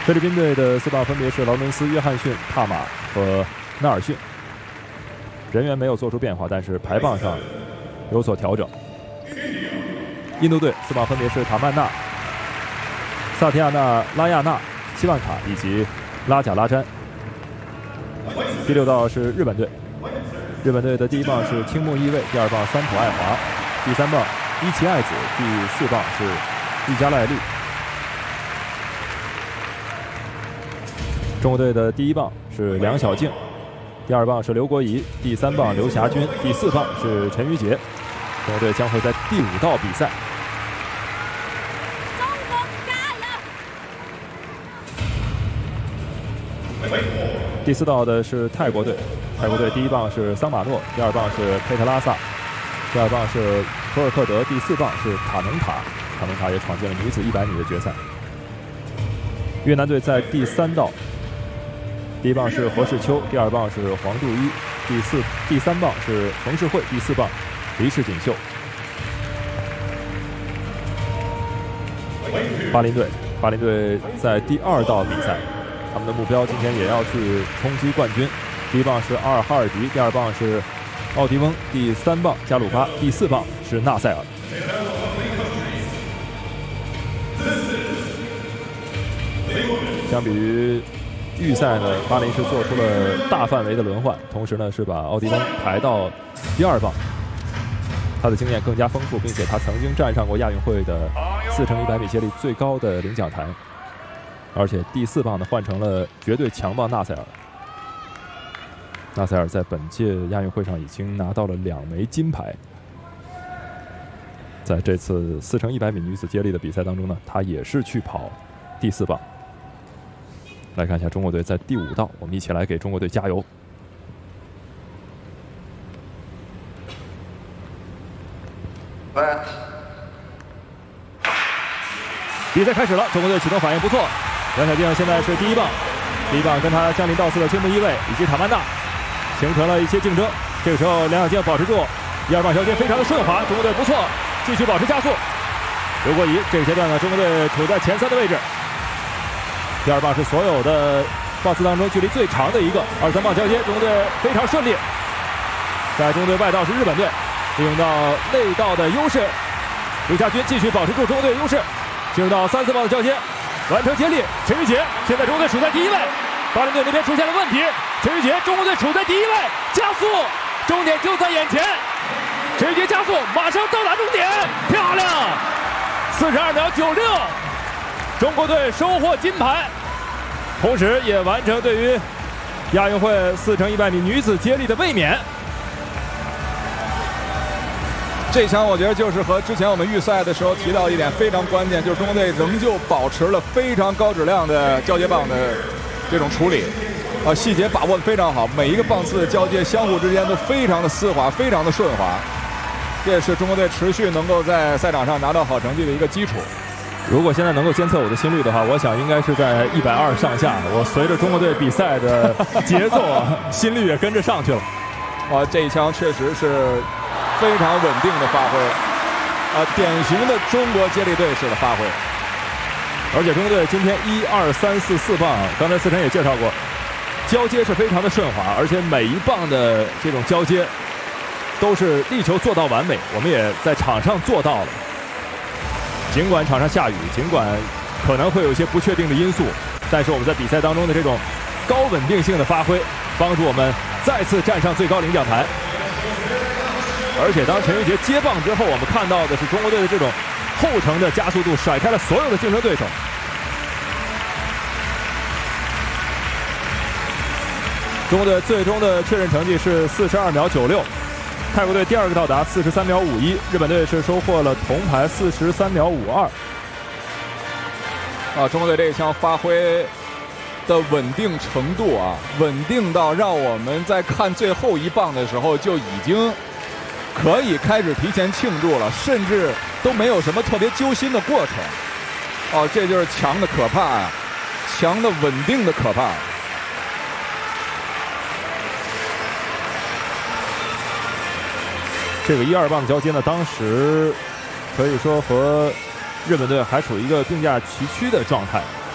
菲律宾队的4棒分别是劳伦斯、约翰逊、帕马和纳尔逊，人员没有做出变化，但是排棒上有所调整。印度队4棒分别是塔曼纳、萨提亚纳、拉亚纳、希万卡以及拉贾拉詹。第6道是日本队，日本队的第1棒是青木一卫，第2棒三浦爱华，第3棒伊奇爱子，第4棒是伊加赖利。中国队的第1棒是梁小静，第2棒是刘国仪，第3棒刘霞军，第4棒是陈瑜杰。中国队将会在第5道比赛。第4道的是泰国队，泰国队第1棒是桑马诺，第2棒是佩特拉萨，第2棒是托尔克德，第4棒是卡能塔，卡能塔也闯进了女子100米的决赛。越南队在第3道，第1棒是何世秋，第2棒是黄杜一，第3棒是冯世慧，第4棒黎世锦绣。巴林队，巴林队在第2道比赛，他们的目标今天也要去冲击冠军。第1棒是阿尔哈尔迪，第2棒是奥迪翁，第3棒加鲁巴，第4棒是纳赛尔。相比于预赛呢，巴林是做出了大范围的轮换，同时呢是把奥迪翁排到第2棒。他的经验更加丰富，并且他曾经站上过亚运会的4×100米接力最高的领奖台。而且第4棒呢换成了绝对强棒纳赛尔。纳赛尔在本届亚运会上已经拿到了2枚金牌。在这次4×100米女子接力的比赛当中呢，他也是去跑第4棒。来看一下中国队在第5道，我们一起来给中国队加油。比赛开始了，中国队启动反应不错。梁小静现在是第1棒，第1棒跟他相邻到4的青木一卫以及塔曼纳形成了一些竞争。这个时候梁小静保持住1、2棒交接非常的顺滑，中国队不错，继续保持加速。刘国仪这个阶段呢，中国队处在前3的位置。第2棒是所有的棒次当中距离最长的一个，2、3棒交接，中国队非常顺利。在中国队外道是日本队，利用到内道的优势，刘家军继续保持住中国队的优势，进入到3、4棒的交接，完成接力。陈瑜杰现在中国队处在第1位，巴林队那边出现了问题，陈瑜杰中国队处在第1位，加速，终点就在眼前。陈瑜杰加速，马上到达终点，漂亮，42秒96，中国队收获金牌，同时也完成对于亚运会4×100米女子接力的卫冕。 这场我觉得就是和之前我们预赛的时候提到一点非常关键，就是中国队仍旧保持了非常高质量的交接棒的这种处理，细节把握的非常好，每一个棒次的交接相互之间都非常的丝滑，非常的顺滑，这也是中国队持续能够在赛场上拿到好成绩的一个基础。 如果现在能够监测我的心率的话，我想应该是在120上下。我随着中国队比赛的节奏心率也跟着上去了。 这一枪确实是非常稳定的发挥，典型的中国接力队式的发挥。 而且中国队今天1、2、3、4、4棒，刚才思辰也介绍过，交接是非常的顺滑，而且每一棒的这种交接都是力求做到完美。我们也在场上做到了。尽管场上下雨，尽管可能会有一些不确定的因素，但是我们在比赛当中的这种高稳定性的发挥，帮助我们再次站上最高领奖台。而且当陈瑜杰接棒之后，我们看到的是中国队的这种后程的加速度，甩开了所有的竞争对手。中国队最终的确认成绩是42秒96。泰国队第2个到达43秒51，日本队是收获了铜牌43秒52。 中国队这一枪发挥的稳定程度稳定到让我们在看最后1棒的时候就已经可以开始提前庆祝了，甚至都没有什么特别揪心的过程。这就是强的可怕呀，强的稳定的可怕。 这个1、2棒交接呢，当时可以说和日本队还处于一个并驾齐驱的状态。